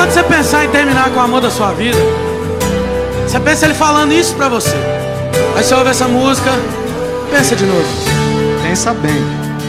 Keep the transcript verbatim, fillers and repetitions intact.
quando você pensar em terminar com o amor da sua vida, você pensa ele falando isso pra você. Aí você ouve essa música, pensa de novo. Pensa bem.